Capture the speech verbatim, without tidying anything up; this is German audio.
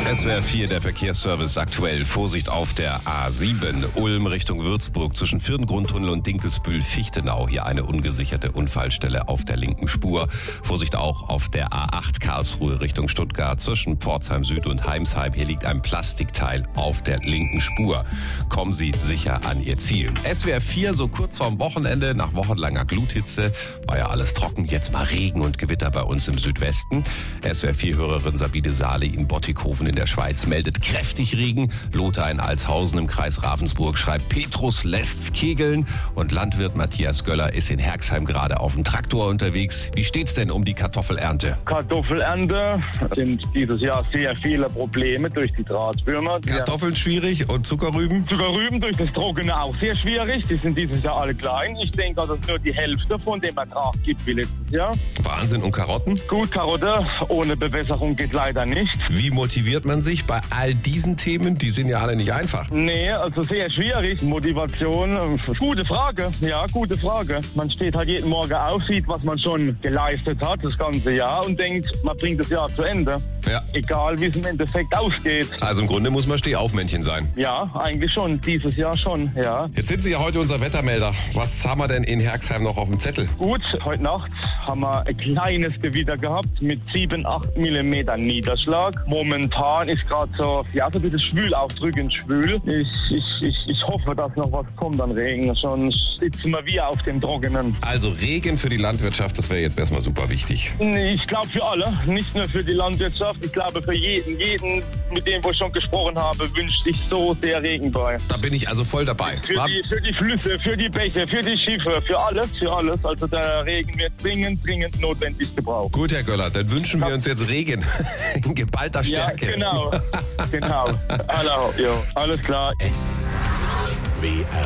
S W R vier, der Verkehrsservice aktuell. Vorsicht auf der A sieben, Ulm Richtung Würzburg, zwischen Firngrundtunnel und Dinkelsbühl-Fichtenau. Hier eine ungesicherte Unfallstelle auf der linken Spur. Vorsicht auch auf der A acht Karlsruhe Richtung Stuttgart, zwischen Pforzheim Süd und Heimsheim. Hier liegt ein Plastikteil auf der linken Spur. Kommen Sie sicher an Ihr Ziel. S W R vier, so kurz vorm Wochenende, nach wochenlanger Gluthitze, war ja alles trocken. Jetzt mal Regen und Gewitter bei uns im Südwesten. S W R vier-Hörerin Sabine Saale in Bottighofen in der Schweiz meldet kräftig Regen. Lothar in Altshausen im Kreis Ravensburg schreibt, Petrus lässt's kegeln. Und Landwirt Matthias Göller ist in Herxheim gerade auf dem Traktor unterwegs. Wie steht's denn um die Kartoffelernte? Kartoffelernte sind dieses Jahr sehr viele Probleme durch die Drahtwürmer. Kartoffeln schwierig und Zuckerrüben? Zuckerrüben durch das Trockene auch sehr schwierig. Die sind dieses Jahr alle klein. Ich denke, dass es nur die Hälfte von dem Ertrag gibt wie letztes Jahr. Wahnsinn. Und Karotten? Gut, Karotte ohne Bewässerung geht leider nicht. Wie motiviert man sich bei all diesen Themen? Die sind ja alle nicht einfach. Nee, also sehr schwierig. Motivation, gute Frage. Ja, gute Frage. Man steht halt jeden Morgen auf, sieht, was man schon geleistet hat das ganze Jahr und denkt, man bringt das Jahr zu Ende. Ja. Egal, wie es im Endeffekt ausgeht. Also im Grunde muss man Stehaufmännchen sein. Ja, eigentlich schon. Dieses Jahr schon, ja. Jetzt sind Sie ja heute unser Wettermelder. Was haben wir denn in Herxheim noch auf dem Zettel? Gut, heute Nacht haben wir ein kleines Gewitter gehabt mit sieben, acht Millimeter Niederschlag. Momentan ist gerade so, ja, so ein bisschen schwül, aufdrückend schwül. Ich, ich, ich, ich hoffe, dass noch was kommt an Regen. Sonst sitzen wir wieder auf dem Trockenen. Also Regen für die Landwirtschaft, das wäre jetzt erstmal super wichtig. Ich glaube für alle, nicht nur für die Landwirtschaft. Ich glaube für jeden, jeden, mit dem wo ich schon gesprochen habe, wünscht sich so sehr Regen bei. Da bin ich also voll dabei. Für die, für die Flüsse, für die Bäche, für die Schiffe, für alles, für alles. Also der Regen wird dringend, dringend notwendig gebraucht. Gut, Herr Göller, dann wünschen wir uns jetzt Regen in geballter Stärke. Ja, genau, genau. Alles, jo, alles klar. S W R